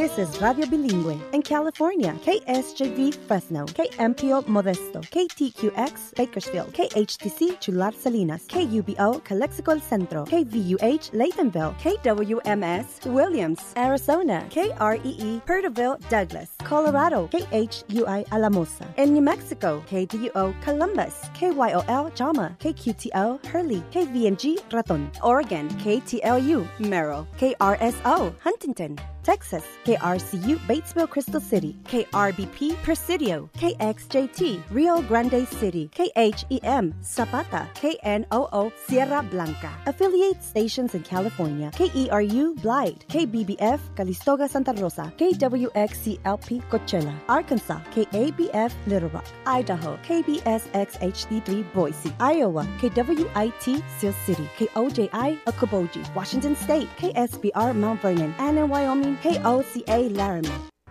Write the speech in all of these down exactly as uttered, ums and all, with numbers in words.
This is Radio Bilingüe. In California, K S J V Fresno, K M P O Modesto, K T Q X Bakersfield, K H T C Chular Salinas, K U B O Calexico El Centro, K V U H Laytonville, K W M S Williams, Arizona, K R E E Perterville Douglas, Colorado, K H U I Alamosa. In New Mexico, K D U O Columbus, K Y O L Jama, K Q T O Hurley, K V N G Raton. Oregon, K T L U Merrill, K R S O Huntington. Texas, K R C U Batesville Crystal City, K R B P Presidio, K X J T Rio Grande City, K H E M Zapata, K N O O Sierra Blanca. Affiliate stations in California, K E R U Blythe, K B B F Calistoga Santa Rosa, K W X C L P Coachella, Arkansas, K A B F Little Rock, Idaho, K B S X H D three Boise, Iowa, K W I T Sioux City, K O J I Okoboji, Washington State, K S B R Mount Vernon, and in Wyoming, K O C A Laramie.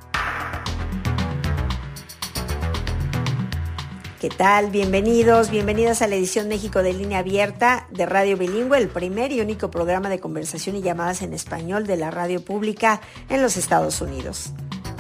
¿Qué tal? Bienvenidos, bienvenidas a la edición México de Línea Abierta de Radio Bilingüe, el primer y único programa de conversación y llamadas en español de la radio pública en los Estados Unidos.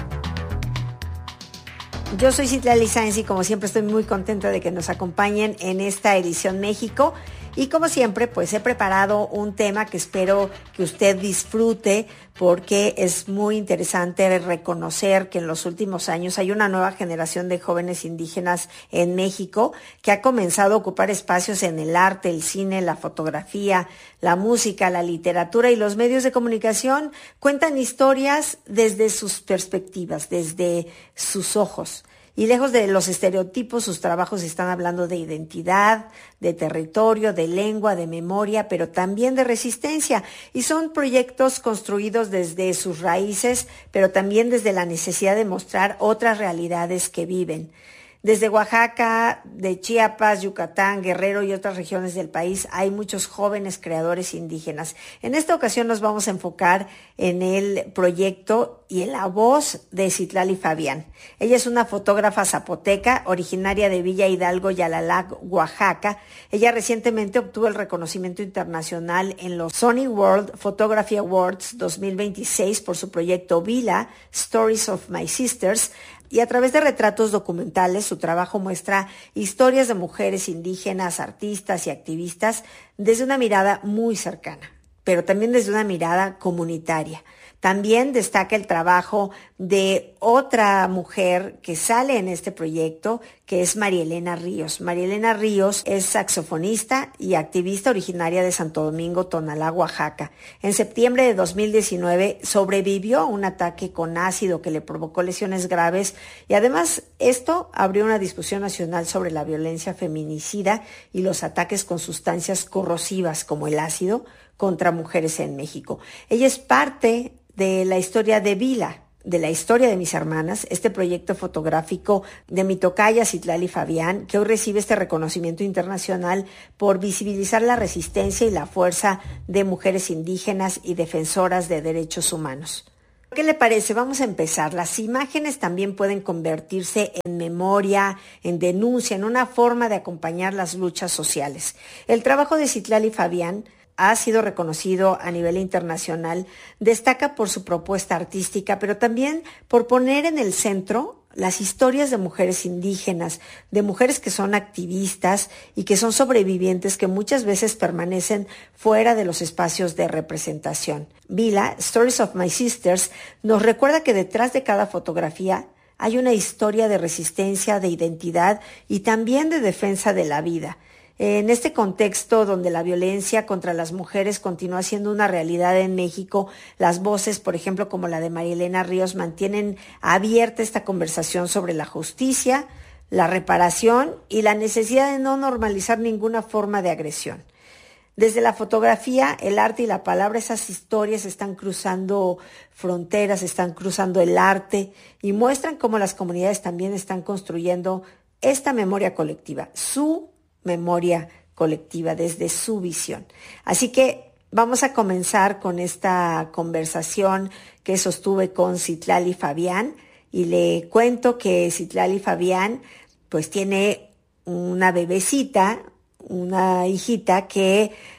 Yo soy Citlali Sáenz y como siempre estoy muy contenta de que nos acompañen en esta edición México. Y como siempre, pues he preparado un tema que espero que usted disfrute porque es muy interesante reconocer que en los últimos años hay una nueva generación de jóvenes indígenas en México que ha comenzado a ocupar espacios en el arte, el cine, la fotografía, la música, la literatura y los medios de comunicación. Cuentan historias desde sus perspectivas, desde sus ojos. Y lejos de los estereotipos, sus trabajos están hablando de identidad, de territorio, de lengua, de memoria, pero también de resistencia. Y son proyectos construidos desde sus raíces, pero también desde la necesidad de mostrar otras realidades que viven. Desde Oaxaca, de Chiapas, Yucatán, Guerrero y otras regiones del país hay muchos jóvenes creadores indígenas. En esta ocasión nos vamos a enfocar en el proyecto y en la voz de Citlali Fabián. Ella es una fotógrafa zapoteca, originaria de Villa Hidalgo, Yalalac, Oaxaca. Ella recientemente obtuvo el reconocimiento internacional en los Sony World Photography Awards dos mil veintiséis por su proyecto Vila, Stories of My Sisters. Y a través de retratos documentales, su trabajo muestra historias de mujeres indígenas, artistas y activistas desde una mirada muy cercana, pero también desde una mirada comunitaria. También destaca el trabajo de otra mujer que sale en este proyecto, que es María Elena Ríos. María Elena Ríos es saxofonista y activista originaria de Santo Domingo, Tonalá, Oaxaca. En septiembre de dos mil diecinueve sobrevivió a un ataque con ácido que le provocó lesiones graves y además esto abrió una discusión nacional sobre la violencia feminicida y los ataques con sustancias corrosivas como el ácido contra mujeres en México. Ella es parte de la historia de Vila, de la historia de mis hermanas, este proyecto fotográfico de mi tocaya Citlali Fabián, que hoy recibe este reconocimiento internacional por visibilizar la resistencia y la fuerza de mujeres indígenas y defensoras de derechos humanos. ¿Qué le parece? Vamos a empezar. Las imágenes también pueden convertirse en memoria, en denuncia, en una forma de acompañar las luchas sociales. El trabajo de Citlali Fabián ha sido reconocido a nivel internacional, destaca por su propuesta artística, pero también por poner en el centro las historias de mujeres indígenas, de mujeres que son activistas y que son sobrevivientes que muchas veces permanecen fuera de los espacios de representación. Vila, Stories of My Sisters, nos recuerda que detrás de cada fotografía hay una historia de resistencia, de identidad y también de defensa de la vida. En este contexto donde la violencia contra las mujeres continúa siendo una realidad en México, las voces, por ejemplo, como la de María Elena Ríos, mantienen abierta esta conversación sobre la justicia, la reparación y la necesidad de no normalizar ninguna forma de agresión. Desde la fotografía, el arte y la palabra, esas historias están cruzando fronteras, están cruzando el arte y muestran cómo las comunidades también están construyendo esta memoria colectiva, su memoria colectiva desde su visión. Así que vamos a comenzar con esta conversación que sostuve con Citlali Fabián y le cuento que Citlali Fabián pues tiene una bebecita, una hijita que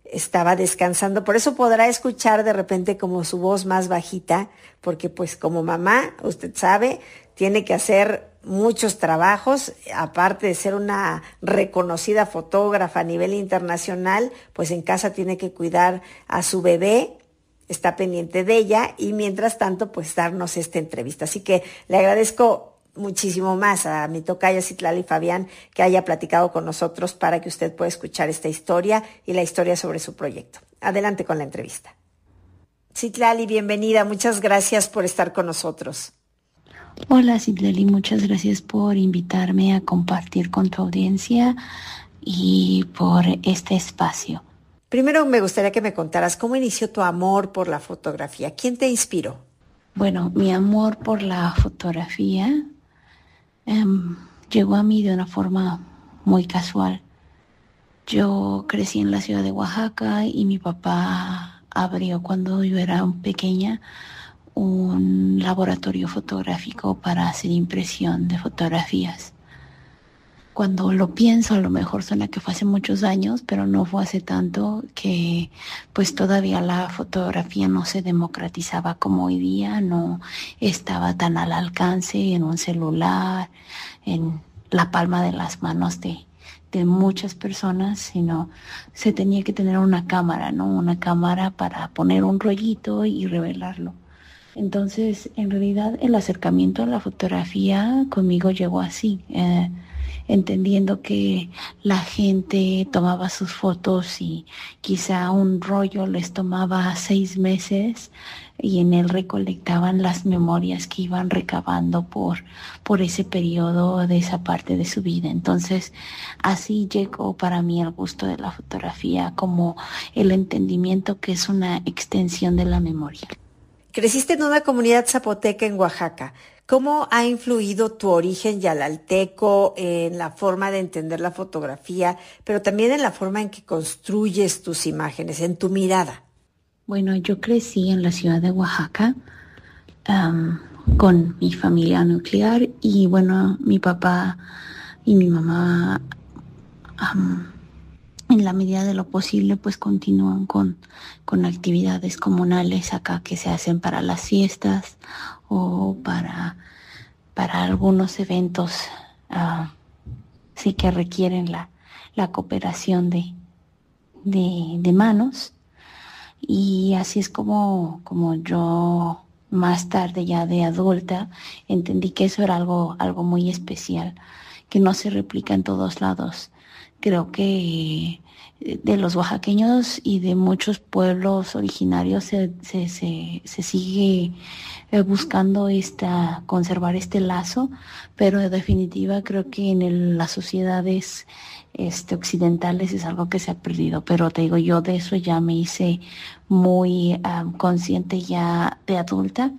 estaba descansando. Por eso podrá escuchar de repente como su voz más bajita, porque pues como mamá, usted sabe, tiene que hacer muchos trabajos, aparte de ser una reconocida fotógrafa a nivel internacional, pues en casa tiene que cuidar a su bebé, está pendiente de ella y mientras tanto pues darnos esta entrevista. Así que le agradezco muchísimo más a mi tocaya Citlali Fabián que haya platicado con nosotros para que usted pueda escuchar esta historia y la historia sobre su proyecto. Adelante con la entrevista. Citlali, bienvenida, muchas gracias por estar con nosotros. Hola Citlali, muchas gracias por invitarme a compartir con tu audiencia y por este espacio. Primero me gustaría que me contaras cómo inició tu amor por la fotografía. ¿Quién te inspiró? Bueno, mi amor por la fotografía um, llegó a mí de una forma muy casual. Yo crecí en la ciudad de Oaxaca y mi papá abrió cuando yo era pequeña un laboratorio fotográfico para hacer impresión de fotografías. Cuando lo pienso, a lo mejor suena que fue hace muchos años, pero no fue hace tanto, que pues todavía la fotografía no se democratizaba como hoy día, no estaba tan al alcance en un celular, en la palma de las manos de, de muchas personas, sino se tenía que tener una cámara, ¿no? Una cámara para poner un rollito y revelarlo. Entonces, en realidad, el acercamiento a la fotografía conmigo llegó así, eh, entendiendo que la gente tomaba sus fotos y quizá un rollo les tomaba seis meses y en él recolectaban las memorias que iban recabando por, por ese periodo de esa parte de su vida. Entonces, así llegó para mí el gusto de la fotografía como el entendimiento que es una extensión de la memoria. Creciste en una comunidad zapoteca en Oaxaca. ¿Cómo ha influido tu origen yalalteco en la forma de entender la fotografía, pero también en la forma en que construyes tus imágenes, en tu mirada? Bueno, yo crecí en la ciudad de Oaxaca um, con mi familia nuclear y bueno, mi papá y mi mamá um, en la medida de lo posible pues continúan con, con actividades comunales acá que se hacen para las fiestas o para, para algunos eventos uh, sí que requieren la, la cooperación de, de, de manos. Y así es como, como yo más tarde ya de adulta entendí que eso era algo, algo muy especial, que no se replica en todos lados. Creo que de los oaxaqueños y de muchos pueblos originarios se, se, se, se sigue buscando esta, conservar este lazo, pero en definitiva creo que en el, las sociedades este, occidentales es algo que se ha perdido. Pero te digo, yo de eso ya me hice muy um, consciente ya de adulta.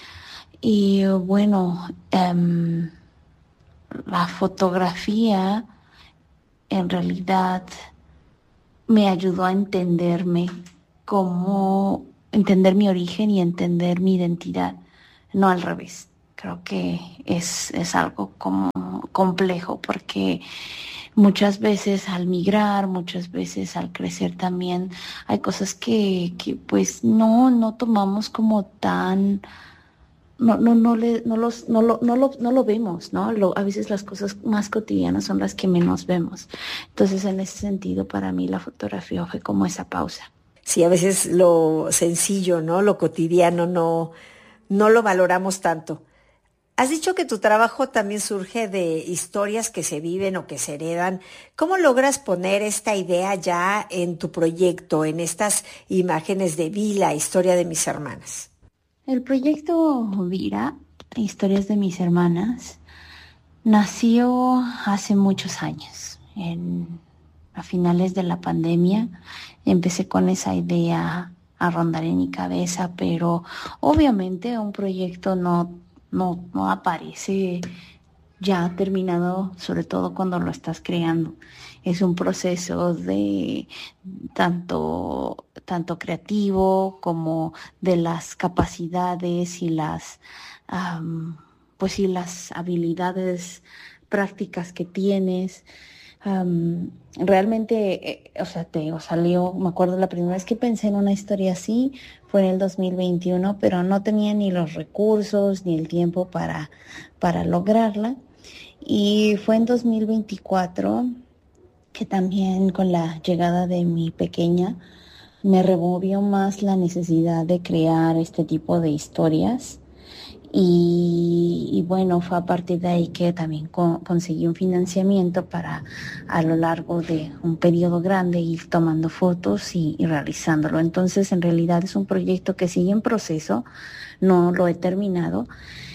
Y bueno, um, la fotografía en realidad me ayudó a entenderme como entender mi origen y entender mi identidad, no al revés. Creo que es, es algo como complejo porque muchas veces al migrar, muchas veces al crecer también hay cosas que, que pues no, no tomamos como tan... No, no, no, le, no, los, no, lo, no, lo, no lo vemos, ¿no? Lo, a veces las cosas más cotidianas son las que menos vemos. Entonces, en ese sentido, para mí la fotografía fue como esa pausa. Sí, a veces lo sencillo, ¿no? Lo cotidiano no, no lo valoramos tanto. Has dicho que tu trabajo también surge de historias que se viven o que se heredan. ¿Cómo logras poner esta idea ya en tu proyecto, en estas imágenes de Vi, la historia de mis hermanas? El proyecto Vira, Historias de mis hermanas, nació hace muchos años. En, a finales de la pandemia empecé con esa idea a rondar en mi cabeza, pero obviamente un proyecto no, no, no aparece ya terminado, sobre todo cuando lo estás creando. Es un proceso de tanto, tanto creativo como de las capacidades y las, um, pues y las habilidades prácticas que tienes. Um, realmente, eh, o sea, te digo, salió, me acuerdo la primera vez que pensé en una historia así, fue en el dos mil veintiuno, pero no tenía ni los recursos ni el tiempo para, para lograrla. Y fue en dos mil veinticuatro que también con la llegada de mi pequeña me removió más la necesidad de crear este tipo de historias. Y, y bueno, fue a partir de ahí que también co- conseguí un financiamiento para a lo largo de un periodo grande ir tomando fotos y, y realizándolo. Entonces, en realidad es un proyecto que sigue en proceso, no lo he terminado.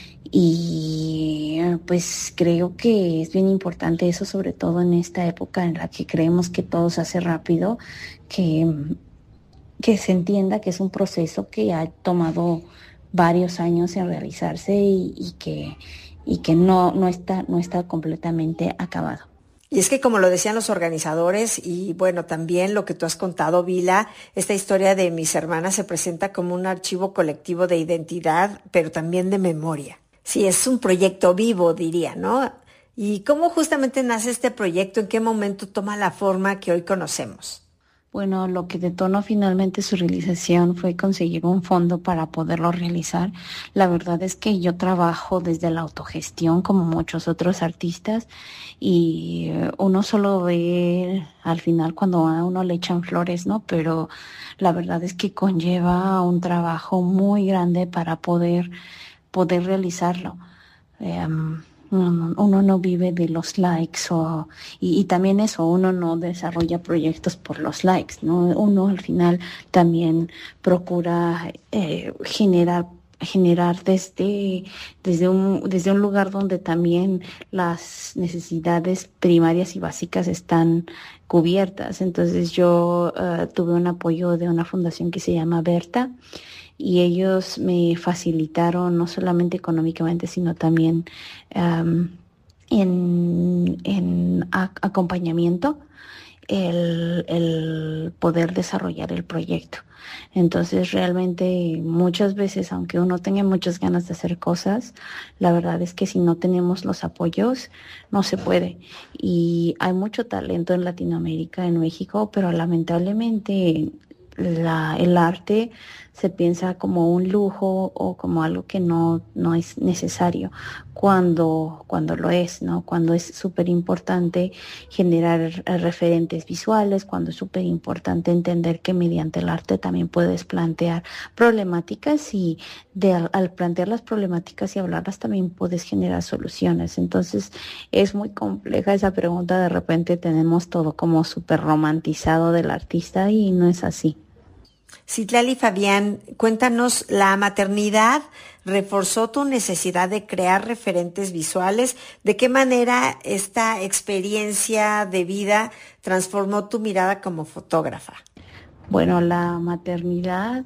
Y pues creo que es bien importante eso, sobre todo en esta época en la que creemos que todo se hace rápido, que, que se entienda que es un proceso que ha tomado varios años en realizarse y, y que, y que no, no está, no está completamente acabado. Y es que como lo decían los organizadores y bueno, también lo que tú has contado, Vila, esta historia de Mis Hermanas se presenta como un archivo colectivo de identidad, pero también de memoria. Sí, es un proyecto vivo, diría, ¿no? ¿Y cómo justamente nace este proyecto? ¿En qué momento toma la forma que hoy conocemos? Bueno, lo que detonó finalmente su realización fue conseguir un fondo para poderlo realizar. La verdad es que yo trabajo desde la autogestión como muchos otros artistas y uno solo ve al final cuando a uno le echan flores, ¿no? Pero la verdad es que conlleva un trabajo muy grande para poder, poder realizarlo. Um, Uno, uno no vive de los likes o, y, y también eso, uno no desarrolla proyectos por los likes, ¿no? Uno al final también procura eh, generar generar desde, desde un, desde un lugar donde también las necesidades primarias y básicas están cubiertas. Entonces yo uh, tuve un apoyo de una fundación que se llama Berta, y ellos me facilitaron no solamente económicamente, sino también um, en, en a, acompañamiento el, el poder desarrollar el proyecto. Entonces realmente muchas veces, aunque uno tenga muchas ganas de hacer cosas, la verdad es que si no tenemos los apoyos, no se puede. Y hay mucho talento en Latinoamérica, en México, pero lamentablemente la, el arte se piensa como un lujo o como algo que no, no es necesario, cuando, cuando lo es, ¿no? Cuando es súper importante generar referentes visuales, cuando es súper importante entender que mediante el arte también puedes plantear problemáticas y de, al plantear las problemáticas y hablarlas también puedes generar soluciones. Entonces es muy compleja esa pregunta, de repente tenemos todo como súper romantizado del artista y no es así. Citlali Fabián, cuéntanos, ¿la maternidad reforzó tu necesidad de crear referentes visuales? ¿De qué manera esta experiencia de vida transformó tu mirada como fotógrafa? Bueno, la maternidad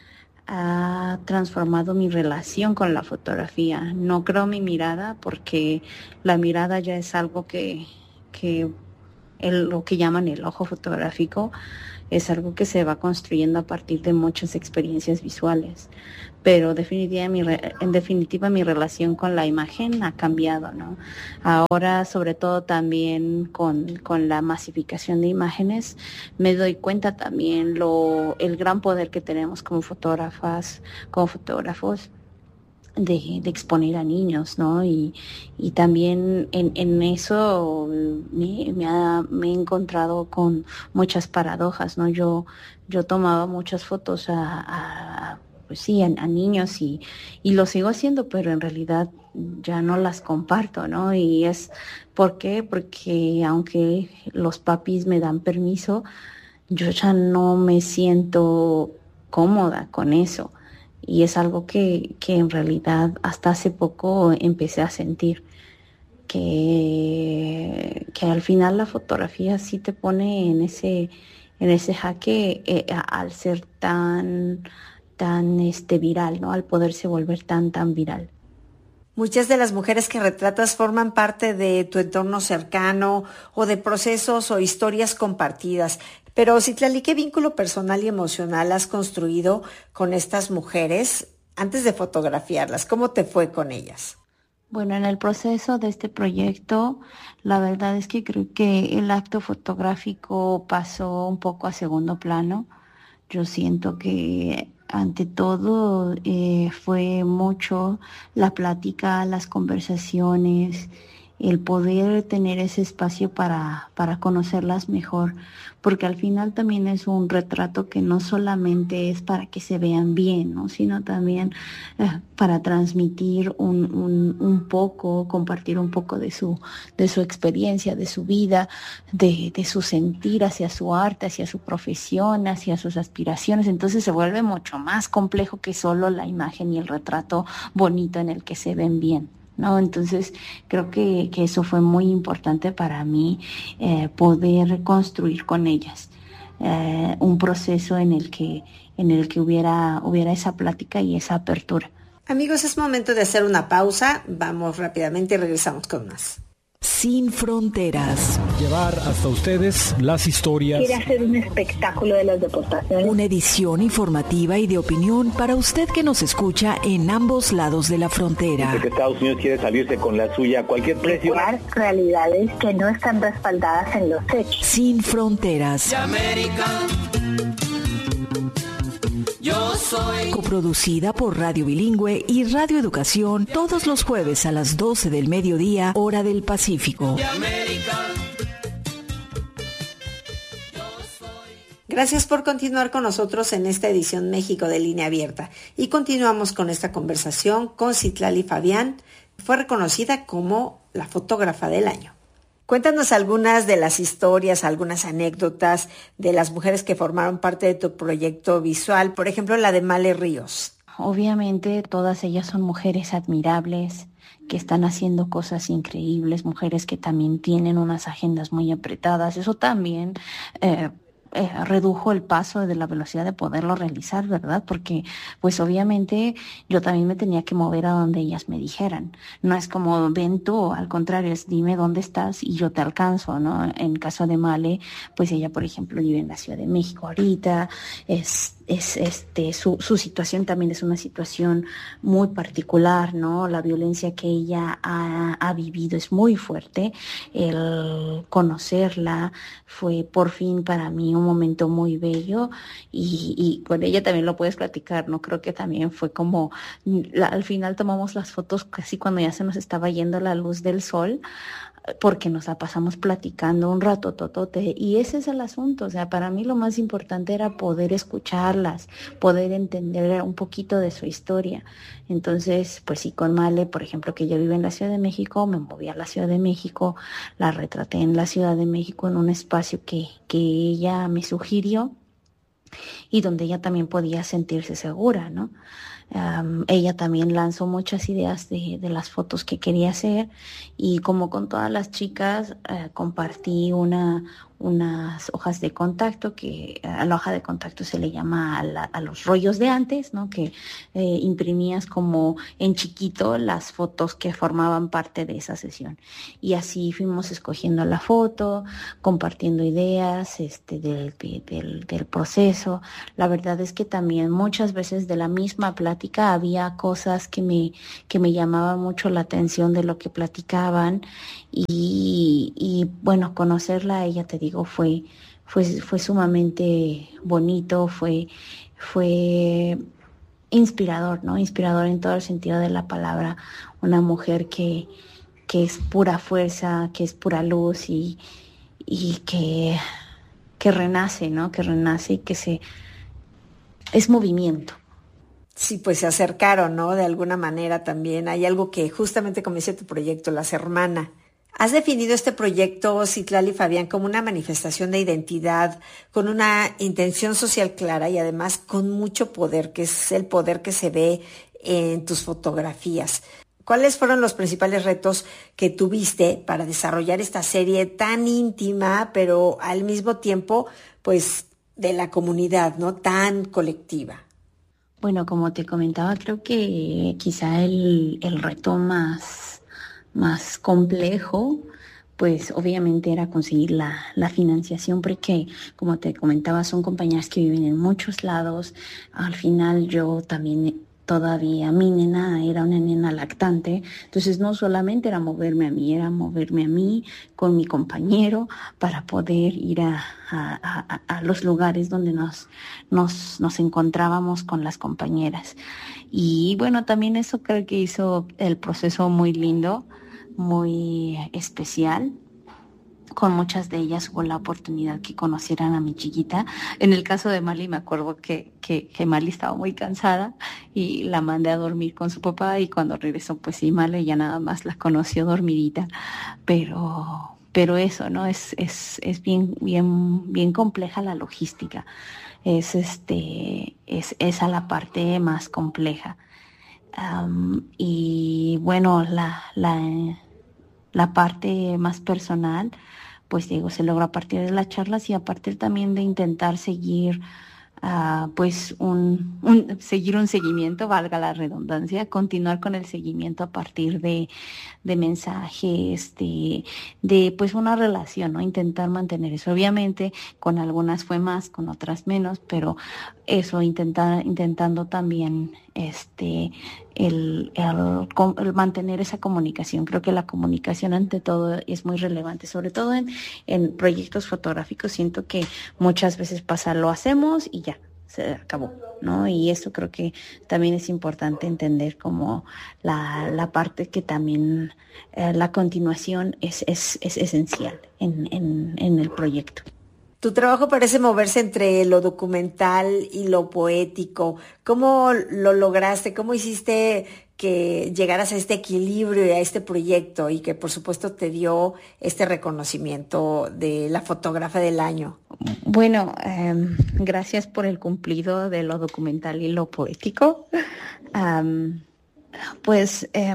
ha transformado mi relación con la fotografía. No creo mi mirada, porque la mirada ya es algo que, que el, lo que llaman el ojo fotográfico, es algo que se va construyendo a partir de muchas experiencias visuales, pero definitiva, mi re, en definitiva mi relación con la imagen ha cambiado, ¿no? Ahora, sobre todo también con, con la masificación de imágenes, me doy cuenta también lo, el gran poder que tenemos como fotógrafas, como fotógrafos, De, de exponer a niños, ¿no? Y, y también en, en eso me, me, ha, me he encontrado con muchas paradojas, ¿no? Yo, yo tomaba muchas fotos a, a pues sí, a, a niños y, y lo sigo haciendo, pero en realidad ya no las comparto, ¿no? Y es, ¿por qué? Porque aunque los papis me dan permiso, yo ya no me siento cómoda con eso. Y es algo que, que en realidad hasta hace poco empecé a sentir, que, que al final la fotografía sí te pone en ese, en ese jaque eh, al ser tan, tan este, viral, ¿no? Al poderse volver tan, tan viral. Muchas de las mujeres que retratas forman parte de tu entorno cercano o de procesos o historias compartidas. Pero, Citlali, ¿qué vínculo personal y emocional has construido con estas mujeres antes de fotografiarlas? ¿Cómo te fue con ellas? Bueno, en el proceso de este proyecto, la verdad es que creo que el acto fotográfico pasó un poco a segundo plano. Yo siento que ante todo eh, fue mucho la plática, las conversaciones, el poder tener ese espacio para, para conocerlas mejor, porque al final también es un retrato que no solamente es para que se vean bien, ¿no? Sino también eh, para transmitir un, un, un poco, compartir un poco de su, de su experiencia, de su vida, de, de su sentir hacia su arte, hacia su profesión, hacia sus aspiraciones. Entonces se vuelve mucho más complejo que solo la imagen y el retrato bonito en el que se ven bien, ¿no? Entonces creo que, que eso fue muy importante para mí, eh, poder construir con ellas eh, un proceso en el que, en el que hubiera, hubiera esa plática y esa apertura. Amigos, es momento de hacer una pausa. Vamos rápidamente y regresamos con más. Sin fronteras. Llevar hasta ustedes las historias. Quiere hacer un espectáculo de las deportaciones. Una edición informativa y de opinión para usted que nos escucha en ambos lados de la frontera. Dice que Estados Unidos quiere salirse con la suya a cualquier precio. Realidades que no están respaldadas en los hechos. Sin fronteras. Yo soy. Coproducida por Radio Bilingüe y Radio Educación todos los jueves a las doce del mediodía, hora del Pacífico. Gracias por continuar con nosotros en esta edición México de Línea Abierta. Y continuamos con esta conversación con Citlali Fabián. Fue reconocida como la fotógrafa del año. Cuéntanos algunas de las historias, algunas anécdotas de las mujeres que formaron parte de tu proyecto visual, por ejemplo, la de Male Ríos. Obviamente todas ellas son mujeres admirables, que están haciendo cosas increíbles, mujeres que también tienen unas agendas muy apretadas. Eso también eh, eh, redujo el paso de la velocidad de poderlo realizar, ¿verdad? Porque pues obviamente yo también me tenía que mover a donde ellas me dijeran. No es como ven tú, al contrario, es dime dónde estás y yo te alcanzo, ¿no? En caso de Male, pues ella, por ejemplo, vive en la Ciudad de México ahorita, es es este su, su situación también es una situación muy particular, ¿no? La violencia que ella ha, ha vivido es muy fuerte. El conocerla fue por fin para mí un momento muy bello y, y con ella también lo puedes platicar, ¿no? Creo que también fue como, la, al final tomamos las fotos casi cuando ya se nos estaba yendo la luz del sol, porque nos la pasamos platicando un rato, totote, y ese es el asunto. O sea, para mí lo más importante era poder escucharlas, poder entender un poquito de su historia. Entonces, pues sí, con Male, por ejemplo, que ella vive en la Ciudad de México, me moví a la Ciudad de México, la retraté en la Ciudad de México en un espacio que, que ella me sugirió y donde ella también podía sentirse segura, ¿no? Um, ella también lanzó muchas ideas de, de las fotos que quería hacer y como con todas las chicas uh, compartí una unas hojas de contacto que a la hoja de contacto se le llama a, la, a los rollos de antes, ¿no? Que eh, imprimías como en chiquito las fotos que formaban parte de esa sesión y así fuimos escogiendo la foto, compartiendo ideas este del, del, del proceso. La verdad es que también muchas veces de la misma plática había cosas que me que me llamaban mucho la atención de lo que platicaban y, y bueno, conocerla a ella, te digo, fue fue fue sumamente bonito, fue fue inspirador, ¿no? Inspirador en todo el sentido de la palabra, una mujer que que es pura fuerza, que es pura luz y y que que renace, ¿no? Que renace y que se es movimiento. Sí, pues se acercaron, ¿no? De alguna manera también. Hay algo que justamente como dice tu proyecto, las hermanas. Has definido este proyecto, Citlali Fabián, como una manifestación de identidad, con una intención social clara y además con mucho poder, que es el poder que se ve en tus fotografías. ¿Cuáles fueron los principales retos que tuviste para desarrollar esta serie tan íntima, pero al mismo tiempo, pues, de la comunidad, ¿no? Tan colectiva? Bueno, como te comentaba, creo que quizá el, el reto más, más complejo, pues obviamente era conseguir la, la financiación, porque como te comentaba, son compañías que viven en muchos lados. Al final yo también todavía mi nena era una nena lactante, entonces no solamente era moverme a mí, era moverme a mí con mi compañero para poder ir a, a, a, a los lugares donde nos, nos, nos encontrábamos con las compañeras. Y bueno, también eso creo que hizo el proceso muy lindo, muy especial. Con muchas de ellas hubo la oportunidad que conocieran a mi chiquita. En el caso de Mali me acuerdo que, que, que Mali estaba muy cansada y la mandé a dormir con su papá, y cuando regresó pues sí, Mali ya nada más la conoció dormidita. Pero, pero eso, ¿no? Es, es, es bien, bien, bien compleja la logística. Es este, es esa la parte más compleja. Um, y bueno, la, la, la parte más personal, pues digo, se logra a partir de las charlas y a partir también de intentar seguir uh, pues un, un seguir un seguimiento, valga la redundancia, continuar con el seguimiento a partir de, de mensajes, de, de pues una relación, ¿no? Intentar mantener eso. Obviamente con algunas fue más, con otras menos, pero eso, intentar, intentando también este el, el, el mantener esa comunicación. Creo que la comunicación ante todo es muy relevante, sobre todo en, en proyectos fotográficos. Siento que muchas veces pasa, lo hacemos y ya, se acabó, ¿no? Y eso creo que también es importante entender como la, la parte que también eh, la continuación es, es, es esencial en, en, en el proyecto. Tu trabajo parece moverse entre lo documental y lo poético. ¿Cómo lo lograste? ¿Cómo hiciste que llegaras a este equilibrio y a este proyecto y que por supuesto te dio este reconocimiento de la fotógrafa del año? Bueno, eh, gracias por el cumplido de lo documental y lo poético. Um, pues eh,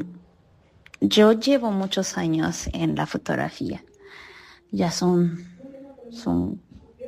yo llevo muchos años en la fotografía. Ya son... Son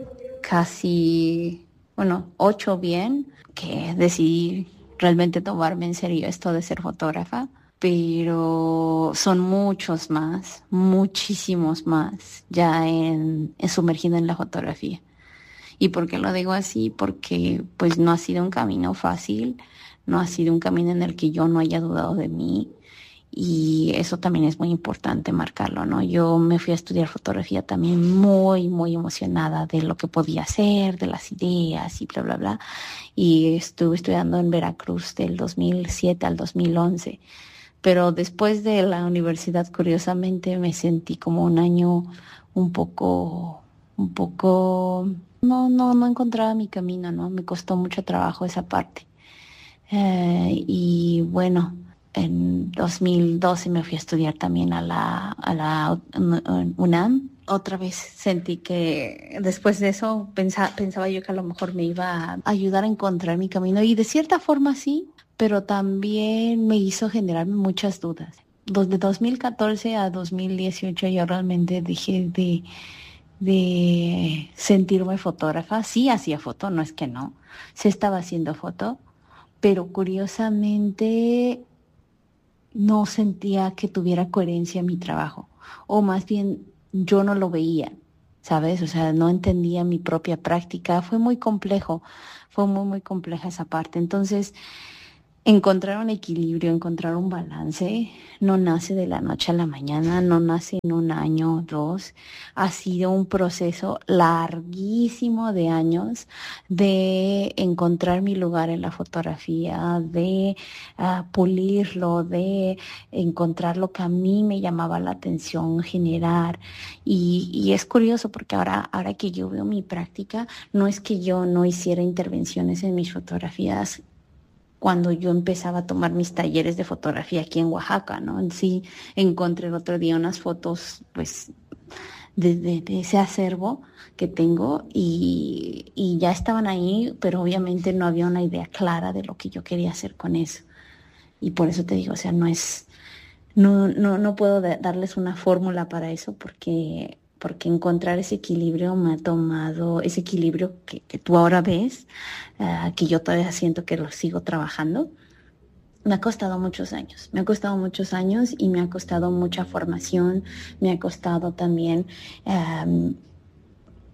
casi, bueno, ocho bien, que decidí realmente tomarme en serio esto de ser fotógrafa, pero son muchos más, muchísimos más ya en, en sumergida en la fotografía. ¿Y por qué lo digo así? Porque pues no ha sido un camino fácil, no ha sido un camino en el que yo no haya dudado de mí. Y eso también es muy importante marcarlo, ¿no? Yo me fui a estudiar fotografía también muy, muy emocionada de lo que podía hacer, de las ideas y bla, bla, bla. Y estuve estudiando en Veracruz del dos mil siete al dos mil once. Pero después de la universidad, curiosamente, me sentí como un año un poco, un poco, no, no, no encontraba mi camino, ¿no? Me costó mucho trabajo esa parte. Eh, y bueno... En dos mil doce me fui a estudiar también a la, a la UNAM. Otra vez sentí que después de eso pensaba, pensaba yo que a lo mejor me iba a ayudar a encontrar mi camino. Y de cierta forma sí, pero también me hizo generarme muchas dudas. De dos mil catorce a dos mil dieciocho yo realmente dejé de, de sentirme fotógrafa. Sí hacía foto, no es que no. Sí estaba haciendo foto, pero curiosamente... no sentía que tuviera coherencia mi trabajo, o más bien yo no lo veía, ¿sabes? O sea, no entendía mi propia práctica, fue muy complejo, fue muy, muy compleja esa parte. Entonces, encontrar un equilibrio, encontrar un balance, no nace de la noche a la mañana, no nace en un año o dos. Ha sido un proceso larguísimo de años de encontrar mi lugar en la fotografía, de uh, pulirlo, de encontrar lo que a mí me llamaba la atención, generar. Y, y es curioso porque ahora, ahora que yo veo mi práctica, no es que yo no hiciera intervenciones en mis fotografías cuando yo empezaba a tomar mis talleres de fotografía aquí en Oaxaca, ¿no? Sí, encontré el otro día unas fotos, pues, de, de, de ese acervo que tengo y, y ya estaban ahí, pero obviamente no había una idea clara de lo que yo quería hacer con eso. Y por eso te digo, o sea, no es, no, no, no puedo de, darles una fórmula para eso porque... porque encontrar ese equilibrio me ha tomado, ese equilibrio que, que tú ahora ves, uh, que yo todavía siento que lo sigo trabajando, me ha costado muchos años, me ha costado muchos años y me ha costado mucha formación, me ha costado también um,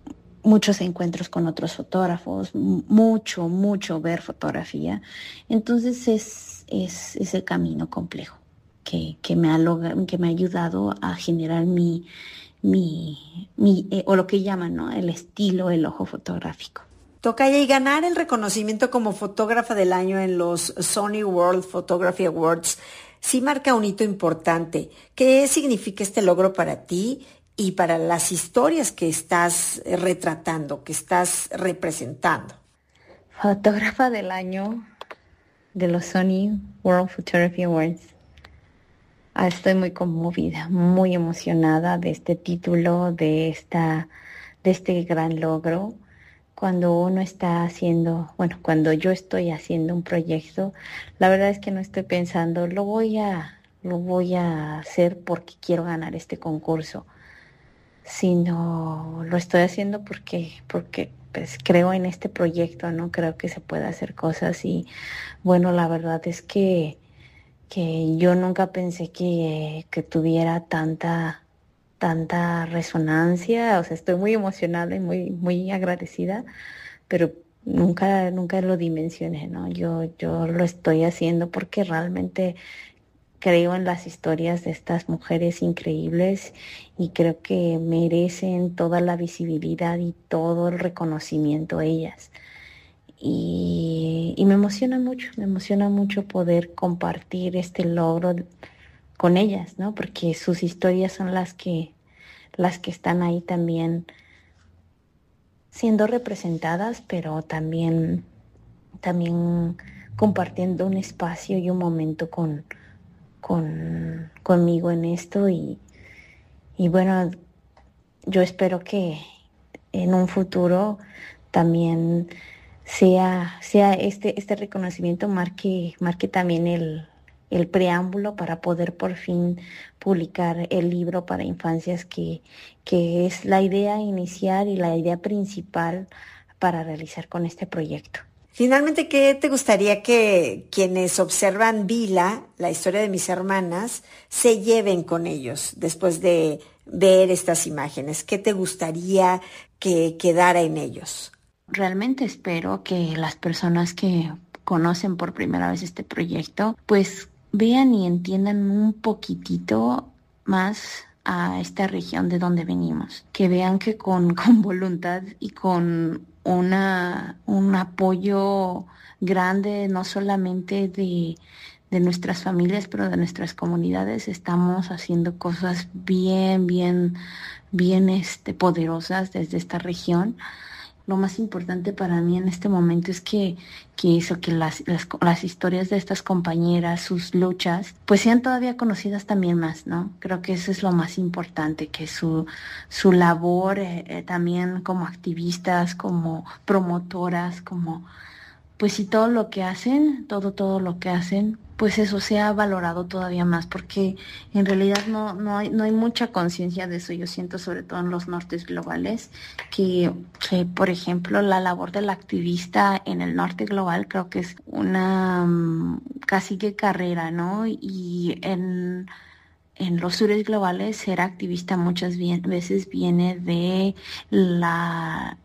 muchos encuentros con otros fotógrafos, mucho, mucho ver fotografía. Entonces es, es, es el camino complejo que, que, me ha logrado, que me ha ayudado a generar mi, mi, mi eh, o lo que llaman, ¿no?, el estilo, el ojo fotográfico. Tocaya, y ganar el reconocimiento como fotógrafa del año en los Sony World Photography Awards sí marca un hito importante. ¿Qué significa este logro para ti y para las historias que estás retratando, que estás representando? Fotógrafa del año de los Sony World Photography Awards. Ah, estoy muy conmovida, muy emocionada de este título, de esta, de este gran logro. Cuando uno está haciendo, bueno, cuando yo estoy haciendo un proyecto, la verdad es que no estoy pensando, lo voy a, lo voy a hacer porque quiero ganar este concurso, sino lo estoy haciendo porque, porque pues creo en este proyecto, ¿no? Creo que se puede hacer cosas y bueno, la verdad es que, que yo nunca pensé que, que tuviera tanta, tanta resonancia. O sea, estoy muy emocionada y muy, muy agradecida, pero nunca, nunca lo dimensioné, ¿no? Yo, yo lo estoy haciendo porque realmente creo en las historias de estas mujeres increíbles y creo que merecen toda la visibilidad y todo el reconocimiento ellas. Y, y me emociona mucho, me emociona mucho poder compartir este logro con ellas, ¿no? Porque sus historias son las que, las que están ahí también siendo representadas, pero también, también compartiendo un espacio y un momento con, con, conmigo en esto. Y, y bueno, yo espero que en un futuro también sea, sea este, este reconocimiento marque, marque también el, el preámbulo para poder por fin publicar el libro para infancias que, que es la idea inicial y la idea principal para realizar con este proyecto. Finalmente, ¿qué te gustaría que quienes observan Vila, la historia de mis hermanas, se lleven con ellos después de ver estas imágenes? ¿Qué te gustaría que quedara en ellos? Realmente espero que las personas que conocen por primera vez este proyecto, pues vean y entiendan un poquitito más a esta región de donde venimos. Que vean que con, con voluntad y con una, un apoyo grande, no solamente de, de nuestras familias, pero de nuestras comunidades, estamos haciendo cosas bien, bien, bien este, poderosas desde esta región. Lo más importante para mí en este momento es que, que eso, que las, las, las historias de estas compañeras, sus luchas, pues sean todavía conocidas también más, ¿no? Creo que eso es lo más importante, que su, su labor eh, eh, también como activistas, como promotoras, como, pues sí, todo lo que hacen, todo, todo lo que hacen, pues eso sea valorado todavía más, porque en realidad no, no hay, no hay mucha conciencia de eso. Yo siento, sobre todo en los nortes globales, que, que, por ejemplo, la labor del activista en el norte global creo que es una um, casi que carrera, ¿no? Y en, en los sures globales ser activista muchas bien, veces viene de la...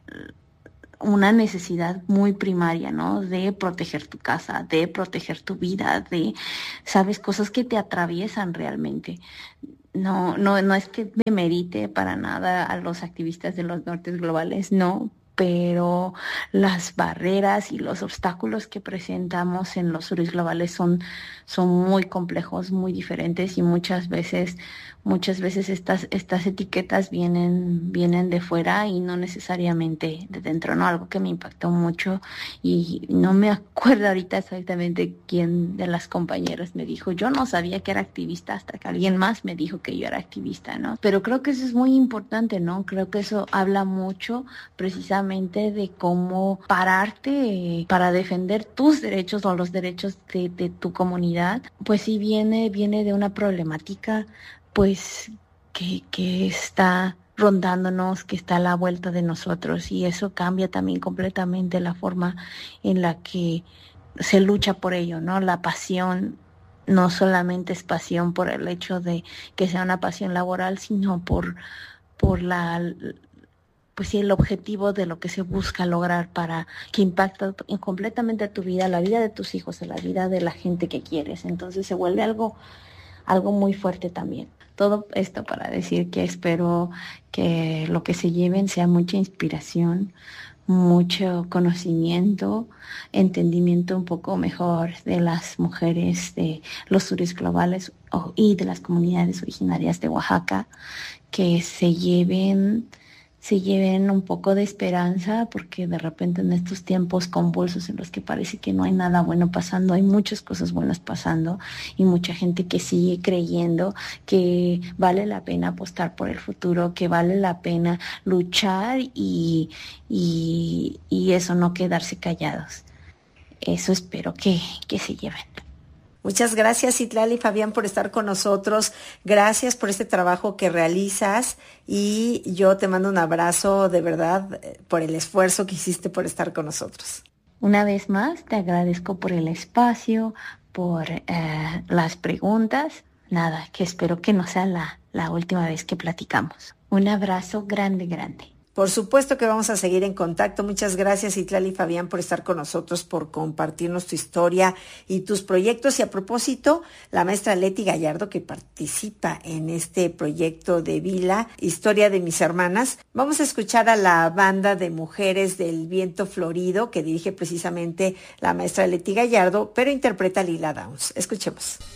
una necesidad muy primaria, ¿no? De proteger tu casa, de proteger tu vida, de, sabes, cosas que te atraviesan realmente. No, no, no es que demerite para nada a los activistas de los nortes globales, no, pero las barreras y los obstáculos que presentamos en los sures globales son, son muy complejos, muy diferentes, y muchas veces, muchas veces estas, estas etiquetas vienen, vienen de fuera y no necesariamente de dentro, ¿no? Algo que me impactó mucho, y no me acuerdo ahorita exactamente quién de las compañeras me dijo, yo no sabía que era activista hasta que alguien más me dijo que yo era activista, ¿no? Pero creo que eso es muy importante, ¿no? Creo que eso habla mucho precisamente de cómo pararte para defender tus derechos o los derechos de, de tu comunidad. Pues sí, viene, viene de una problemática pues que, que está rondándonos, que está a la vuelta de nosotros, y eso cambia también completamente la forma en la que se lucha por ello, ¿no? La pasión no solamente es pasión por el hecho de que sea una pasión laboral, sino por, por la pues sí, el objetivo de lo que se busca lograr para que impacta completamente tu vida, la vida de tus hijos, la vida de la gente que quieres. Entonces se vuelve algo, algo muy fuerte también. Todo esto para decir que espero que lo que se lleven sea mucha inspiración, mucho conocimiento, entendimiento un poco mejor de las mujeres de los sures globales y de las comunidades originarias de Oaxaca, que se lleven se lleven un poco de esperanza, porque de repente en estos tiempos convulsos en los que parece que no hay nada bueno pasando, hay muchas cosas buenas pasando y mucha gente que sigue creyendo que vale la pena apostar por el futuro, que vale la pena luchar y, y, y eso, no quedarse callados. Eso espero que, que se lleven. Muchas gracias, Citlali Fabián, por estar con nosotros. Gracias por este trabajo que realizas y yo te mando un abrazo de verdad por el esfuerzo que hiciste por estar con nosotros. Una vez más, te agradezco por el espacio, por eh, las preguntas. Nada, que espero que no sea la, la última vez que platicamos. Un abrazo grande, grande. Por supuesto que vamos a seguir en contacto. Muchas gracias, Citlali Fabián, por estar con nosotros, por compartirnos tu historia y tus proyectos. Y a propósito, la maestra Leti Gallardo, que participa en este proyecto de Vila, Historia de mis hermanas, vamos a escuchar a la banda de mujeres del Viento Florido, que dirige precisamente la maestra Leti Gallardo, pero interpreta Lila Downs. Escuchemos.